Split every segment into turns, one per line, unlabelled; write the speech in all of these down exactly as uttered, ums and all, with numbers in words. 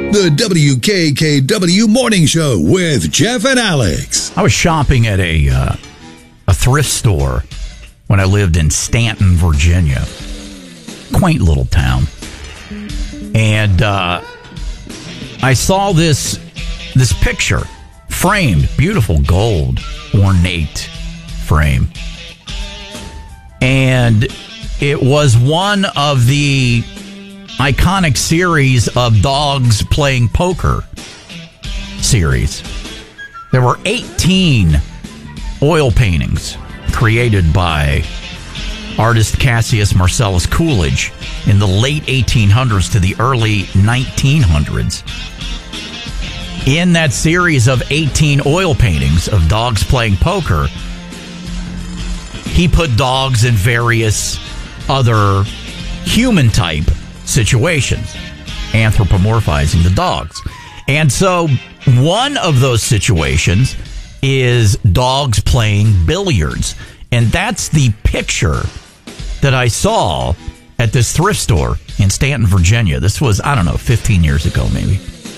The W K K W Morning Show with Jeff and Alex.
I was shopping at a uh, a thrift store when I lived in Stanton, Virginia. Quaint little town. And uh, I saw this this picture, framed, beautiful gold, ornate frame. And it was one of the iconic series of dogs playing poker series. There were eighteen oil paintings created by artist Cassius Marcellus Coolidge in the late eighteen hundreds to the early nineteen hundreds. In that series of eighteen oil paintings of dogs playing poker, he put dogs in various other human-type situations, anthropomorphizing the dogs. And so one of those situations is dogs playing billiards. And that's the picture that I saw at this thrift store in Stanton, Virginia. This was, I don't know, fifteen years ago maybe.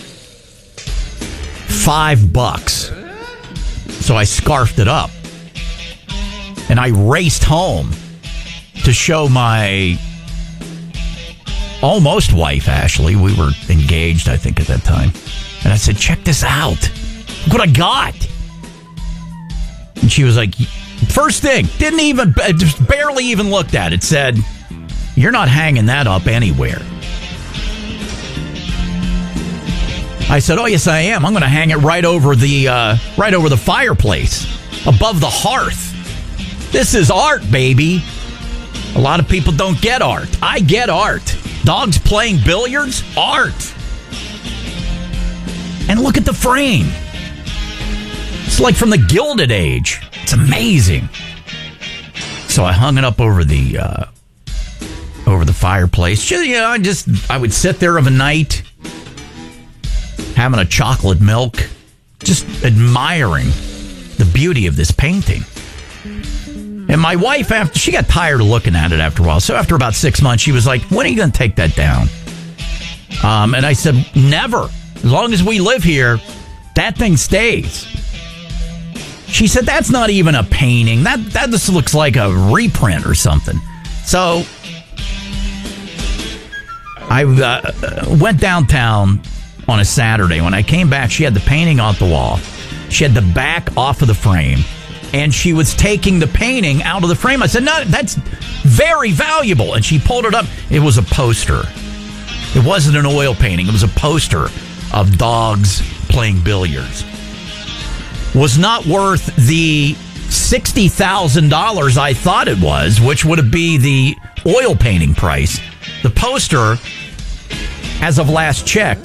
Five bucks. So I scarfed it up. And I raced home to show my almost wife, Ashley. We were engaged, I think, at that time. And I said, check this out. Look what I got. And she was like, first thing, didn't even, just barely even looked at it, said, you're not hanging that up anywhere. I said, oh, yes, I am. I'm going to hang it right over the, uh, right over the fireplace, above the hearth. This is art, baby. A lot of people don't get art. I get art. Dogs playing billiards? Art. And look at the frame. It's like from the Gilded Age. It's amazing. So I hung it up over the uh, over the fireplace. Just, you know, I just I would sit there of a night, having a chocolate milk, just admiring the beauty of this painting. And my wife, after she got tired of looking at it after a while, so after about six months, she was like, when are you going to take that down? Um, and I said, never. As long as we live here, that thing stays. She said, that's not even a painting. That, that just looks like a reprint or something. So I uh, went downtown on a Saturday. When I came back, she had the painting off the wall. She had the back off of the frame. And she was taking the painting out of the frame. I said, no, that's very valuable. And she pulled it up. It was a poster. It wasn't an oil painting. It was a poster of dogs playing billiards. Was not worth the sixty thousand dollars I thought it was, which would be the oil painting price. The poster, as of last check,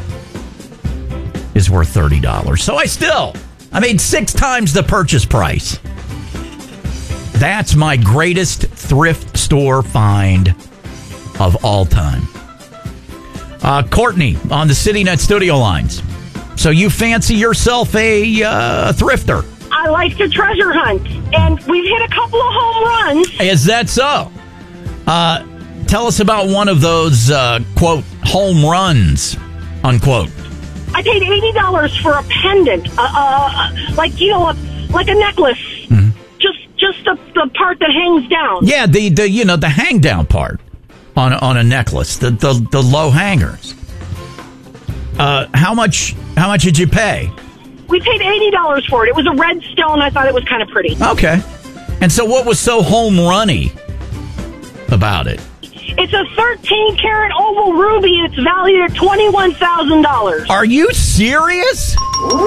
is worth thirty dollars. So I still... I made six times the purchase price. That's my greatest thrift store find of all time. Uh, Courtney on the CityNet studio lines. So you fancy yourself a uh, thrifter?
I like to treasure hunt, and we've hit a couple of home runs.
Is that so? Uh, tell us about one of those, uh, quote, home runs, unquote.
I paid eighty dollars for a pendant, uh, uh, like, you know, a, like a necklace. Mm-hmm. Just just the, the part that hangs down.
Yeah, the, the you know, the hang down part on, on a necklace, the, the, the low hangers. Uh, how much How much did you pay?
We paid eighty dollars for it. It was a red stone. I thought it was kind of pretty.
Okay. And so what was so home runny about it?
It's a thirteen karat oval ruby, and it's valued at twenty-one thousand dollars.
Are you serious?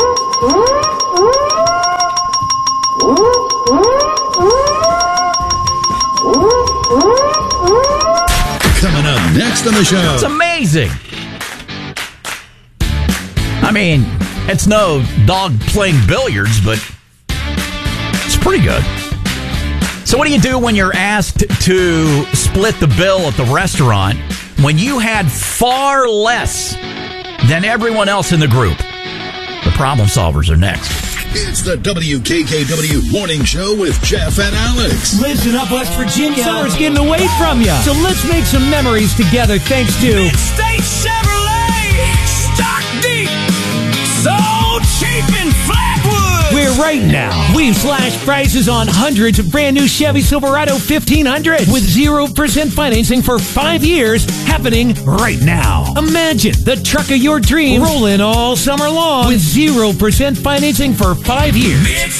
Coming up next on the show.
It's amazing. I mean, it's no dog playing billiards, but it's pretty good. So what do you do when you're asked to split the bill at the restaurant when you had far less than everyone else in the group? The problem solvers are next.
It's the W K K W Morning Show with Jeff and Alex.
Listen up, West Virginia. Summer's getting away from you. So let's make some memories together thanks to
Mid-State Chevrolet. Stop!
right now. We've slashed prices on hundreds of brand new Chevy Silverado fifteen hundreds with zero percent financing for five years happening right now. Imagine the truck of your dreams rolling all summer long with zero percent financing for five years.